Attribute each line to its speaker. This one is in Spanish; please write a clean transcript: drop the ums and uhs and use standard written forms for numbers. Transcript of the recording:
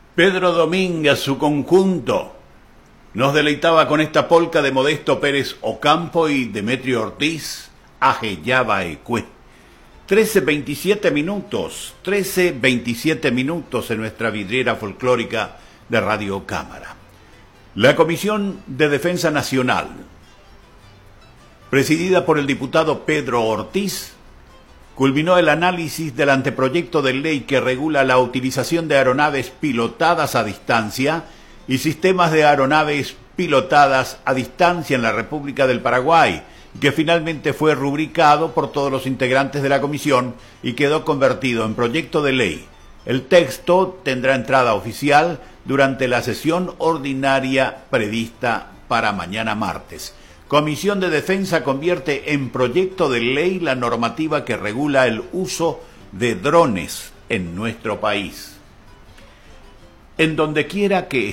Speaker 1: Pedro Domínguez, su conjunto, nos deleitaba con esta polca de Modesto Pérez Ocampo y Demetrio Ortiz, Ajeyaba Ecue. 13:27 minutos en nuestra vidriera folclórica de Radio Cámara. La Comisión de Defensa Nacional, presidida por el diputado Pedro Ortiz, culminó el análisis del anteproyecto de ley que regula la utilización de aeronaves pilotadas a distancia y sistemas de aeronaves pilotadas a distancia en la República del Paraguay, que finalmente fue rubricado por todos los integrantes de la comisión y quedó convertido en proyecto de ley. El texto tendrá entrada oficial durante la sesión ordinaria prevista para mañana martes. Comisión de Defensa convierte en proyecto de ley la normativa que regula el uso de drones en nuestro país. En donde quiera que